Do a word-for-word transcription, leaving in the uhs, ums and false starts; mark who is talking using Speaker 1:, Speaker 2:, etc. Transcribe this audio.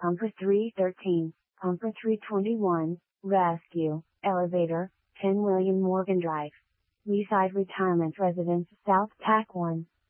Speaker 1: Pumper three thirteen, Pumper three twenty-one, Rescue, Elevator, ten William Morgan Drive. Leaside Retirement Residence South Pack one.